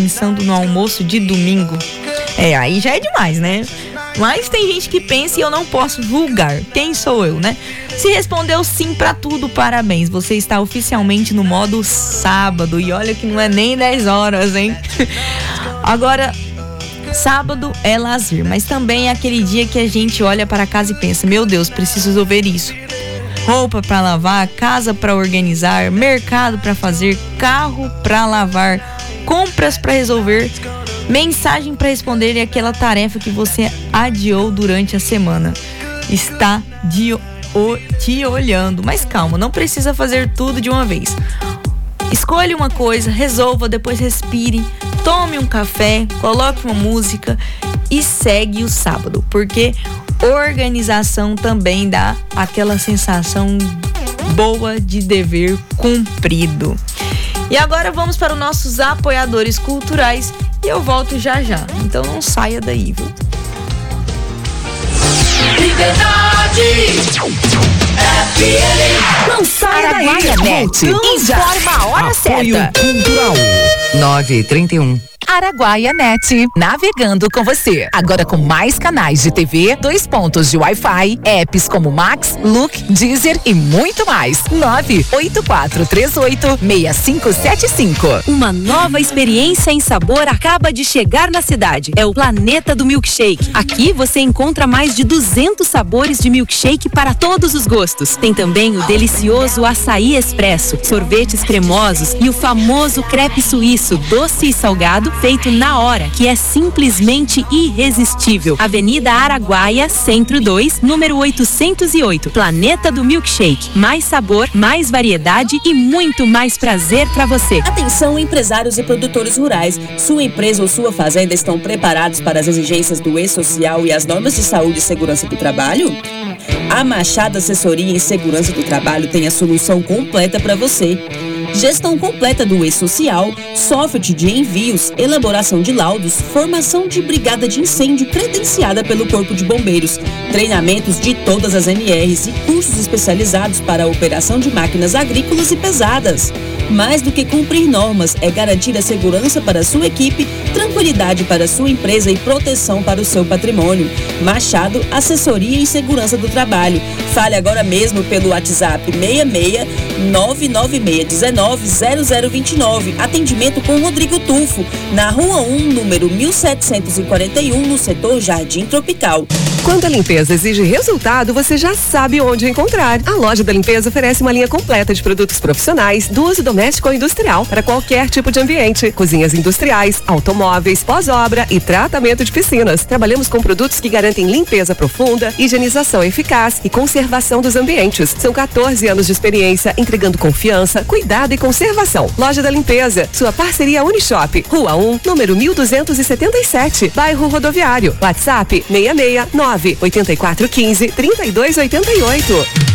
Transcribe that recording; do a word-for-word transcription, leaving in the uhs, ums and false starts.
pensando no almoço de domingo? É, aí já é demais, né? Mas tem gente que pensa e eu não posso julgar. Quem sou eu, né? Se respondeu sim pra tudo, parabéns. Você está oficialmente no modo sábado. E olha que não é nem dez horas, hein? Agora, sábado é lazer, mas também é aquele dia que a gente olha para casa e pensa: meu Deus, preciso resolver isso. Roupa para lavar, casa para organizar, mercado para fazer, carro para lavar, compras para resolver, mensagem para responder e aquela tarefa que você adiou durante a semana. Está de, o, te olhando, mas calma, não precisa fazer tudo de uma vez. Escolha uma coisa, resolva, depois respire, tome um café, coloque uma música e segue o sábado, porque organização também dá aquela sensação boa de dever cumprido. E agora vamos para os nossos apoiadores culturais e eu volto já já. Então não saia daí, viu? Liberdade F M. Não saia daí. Araguaia.net informa a hora Apoio certa. Cultural nove e trinta e um. Araguaia.net, navegando com você. Agora com mais canais de T V, dois pontos de Wi-Fi, apps como Max, Look, Deezer e muito mais. nove oito quatro três oito seis cinco sete cinco. Uma nova experiência em sabor acaba de chegar na cidade. É o Planeta do Milkshake. Aqui você encontra mais de duzentos sabores de milkshake para todos os gostos. Tem também o delicioso açaí expresso, sorvetes cremosos e o famoso crepe suíço, doce e salgado, feito na hora, que é simplesmente irresistível. Avenida Araguaia, Centro dois, número oitocentos e oito. Planeta do Milkshake. Mais sabor, mais variedade e muito mais prazer para você. Atenção, empresários e produtores rurais. Sua empresa ou sua fazenda estão preparados para as exigências do E-Social e as normas de saúde e segurança do trabalho? A Machado Assessoria em Segurança do Trabalho tem a solução completa para você. Gestão completa do E-Social, software de envios, elaboração de laudos, formação de brigada de incêndio credenciada pelo Corpo de Bombeiros, treinamentos de todas as M Rs e cursos especializados para a operação de máquinas agrícolas e pesadas. Mais do que cumprir normas, é garantir a segurança para a sua equipe, tranquilidade para a sua empresa e proteção para o seu patrimônio. Machado, Assessoria em Segurança do Trabalho. Fale agora mesmo pelo WhatsApp seis seis nove nove seis um nove zero zero dois nove. Atendimento com Rodrigo Tufo, na Rua um, número mil setecentos e quarenta e um, no setor Jardim Tropical. Quando a limpeza exige resultado, você já sabe onde encontrar. A Loja da Limpeza oferece uma linha completa de produtos profissionais do uso doméstico ou industrial para qualquer tipo de ambiente. Cozinhas industriais, automóveis, pós-obra e tratamento de piscinas. Trabalhamos com produtos que garantem limpeza profunda, higienização eficaz e conservação dos ambientes. São quatorze anos de experiência entregando confiança, cuidado e conservação. Loja da Limpeza, sua parceria Unishop. Rua um, número mil duzentos e setenta e sete, bairro Rodoviário. WhatsApp seis seis nove oito quatro um cinco, três dois oito oito.